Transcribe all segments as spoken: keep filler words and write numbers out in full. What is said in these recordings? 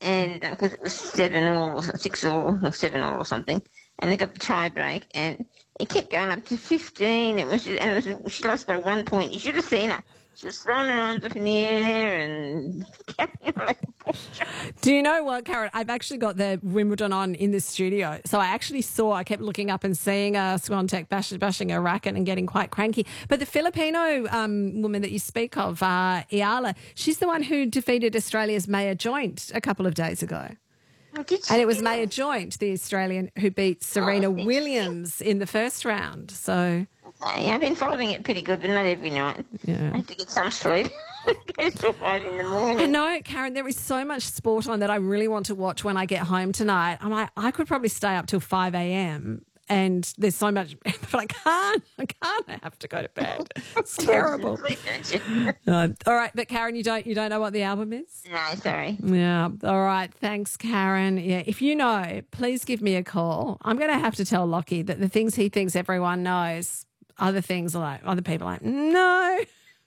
and because it was seven all, or six all, or seven all, or something, and they got the tie break, and it kept going up to fifteen. It was, just, and it was, she lost by one point. You should have seen her. She was throwing her arms up in the air and like, Do you know what, Karen? I've actually got the Wimbledon on in the studio. So I actually saw, I kept looking up and seeing uh, Swiatek bash, bashing a racket and getting quite cranky. But the Filipino um, woman that you speak of, uh, Iala, she's the one who defeated Australia's Maya Joint a couple of days ago. And it was Maya Joint, the Australian, who beat Serena Williams in the first round. So... Yeah, I've been following it pretty good, but not every night. Yeah. I have to get some sleep. Go till five in the morning. I know, Karen, there is so much sport on that I really want to watch when I get home tonight. I'm like, I could probably stay up till five a.m. and there's so much, but I can't. I can't. I have to go to bed. It's terrible. uh, all right, but Karen, you don't you don't know what the album is? No, sorry. Yeah. All right. Thanks, Karen. Yeah. If you know, please give me a call. I'm going to have to tell Lockie that the things he thinks everyone knows, other things are like other people are like no.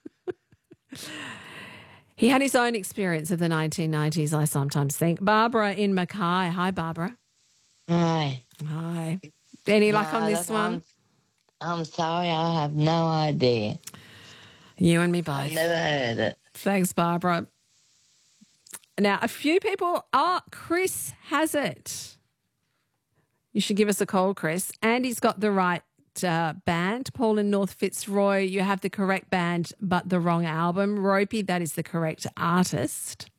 He had his own experience of the nineteen nineties, I sometimes think. Barbara in Mackay. Hi, Barbara. Hi. Hi. Any luck No, on this look, one? I'm, I'm sorry, I have no idea. You and me both. I've never heard it. Thanks, Barbara. Now, a few people... Oh, Chris has it. You should give us a call, Chris. And he's got the right uh, band. Paul in North Fitzroy, you have the correct band but the wrong album. Ropey, that is the correct artist.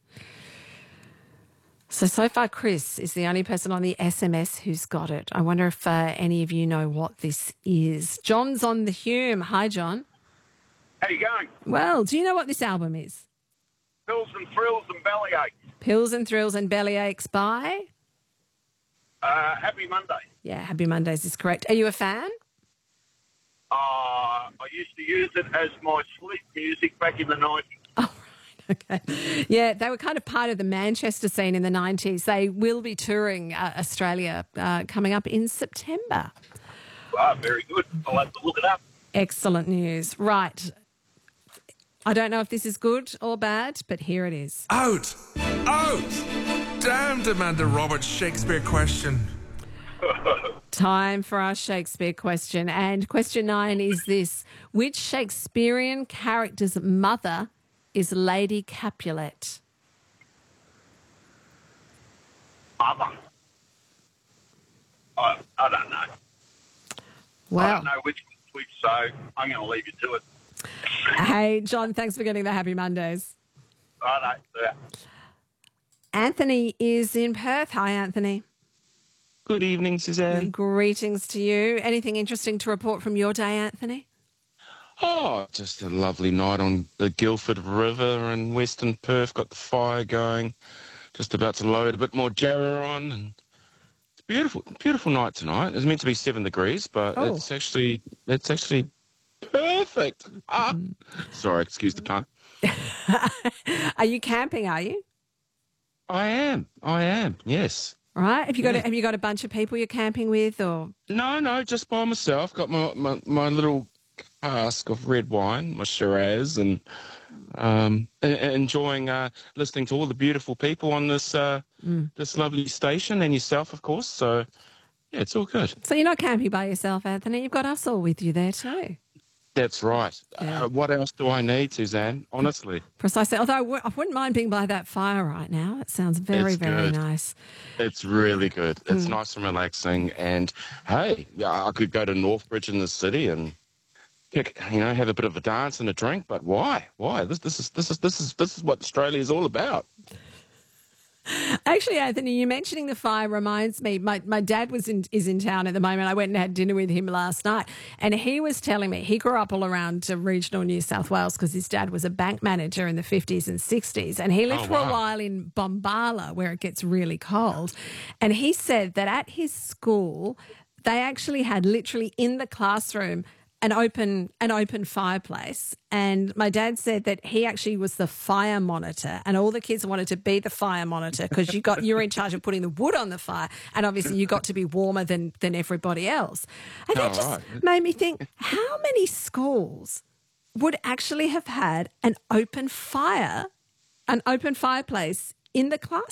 So, so far, Chris is the only person on the S M S who's got it. I wonder if uh, any of you know what this is. John's on the Hume. Hi, John. How you going? Well, do you know what this album is? Pills and Thrills and Bellyache. Pills and Thrills and Bellyaches by? Uh, Happy Monday. Yeah, Happy Mondays is correct. Are you a fan? Uh, I used to use it as my sleep music back in the nineties. Oh, right. Okay. Yeah, they were kind of part of the Manchester scene in the nineties. They will be touring uh, Australia uh, coming up in September. Ah, very good. I'll have to look it up. Excellent news. Right. I don't know if this is good or bad, but here it is. Out! Out! Damned Amanda Roberts Shakespeare question. Time for our Shakespeare question. And question nine is this. Which Shakespearean character's mother is Lady Capulet? Mother. I, I don't know. I Well, don't know which one's which, so I'm going to leave you to it. hey, John, thanks for getting the Happy Mondays. I know. Yeah. Anthony is in Perth. Hi, Anthony. Good evening, Suzanne. Greetings to you. Anything interesting to report from your day, Anthony? Oh, just a lovely night on the Guildford River in Western Perth. Got the fire going. Just about to load a bit more jarrah on. And it's beautiful. Beautiful night tonight. It's meant to be seven degrees, but Oh. it's actually it's actually perfect. Ah. Sorry, excuse the pun. Are you camping, are you? I am. I am. Yes. All right. Have you got Yeah. a, have you got a bunch of people you're camping with, or No, no, just by myself. Got my my, my little cask of red wine, my Shiraz, and um, e- enjoying uh, listening to all the beautiful people on this uh, Mm. this lovely station, and yourself, of course. So, yeah, it's all good. so you're not camping by yourself, Anthony? You've got us all with you there too. That's right. Yeah. Uh, what else do I need, Suzanne? Honestly, Precisely. Although I w- I wouldn't mind being by that fire right now. It sounds very, It's very good. nice. it's really good. It's Mm. nice and relaxing. And hey, yeah, I could go to Northbridge in the city and kick, you know, have a bit of a dance and a drink. But why? Why? This this is this is this is this is what Australia is all about. Actually, Anthony, you mentioning the fire reminds me. My my dad was in is in town at the moment. I went and had dinner with him last night, and he was telling me he grew up all around uh, regional New South Wales because his dad was a bank manager in the fifties and sixties, and he lived Oh, for a wow. while in Bombala where it gets really cold. And he said that at his school, they actually had literally in the classroom an open an open fireplace, and my dad said that he actually was the fire monitor, and all the kids wanted to be the fire monitor because you got you're in charge of putting the wood on the fire, and obviously you got to be warmer than than everybody else. And that Oh, just right. made me think: how many schools would actually have had an open fire, an open fireplace in the class?